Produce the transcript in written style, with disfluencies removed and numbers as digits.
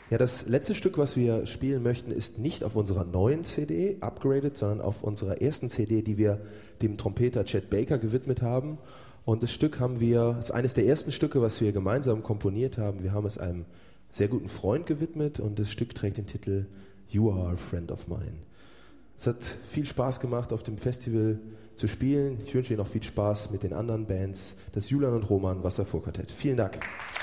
Ja, das letzte Stück, was wir spielen möchten, ist nicht auf unserer neuen CD, Upgraded, sondern auf unserer ersten CD, die wir dem Trompeter Chet Baker gewidmet haben. Und das Stück ist eines der ersten Stücke, was wir gemeinsam komponiert haben. Wir haben es einem sehr guten Freund gewidmet und das Stück trägt den Titel You Are a Friend of Mine. Es hat viel Spaß gemacht, auf dem Festival zu spielen. Ich wünsche Ihnen auch viel Spaß mit den anderen Bands, das Julian und Roman Wasserfuhr Quartett. Vielen Dank.